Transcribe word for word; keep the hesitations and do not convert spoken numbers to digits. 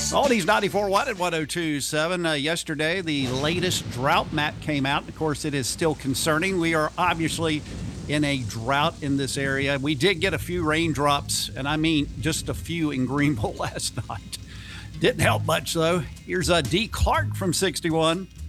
Oldies ninety-four Watt at one oh two point seven. Uh, yesterday, the latest drought map came out. Of course, it is still concerning. We are obviously in a drought in this area. We did get a few raindrops, and I mean just a few in Greenville last night. Didn't help much, though. Here's uh, D. Clark from sixty-one.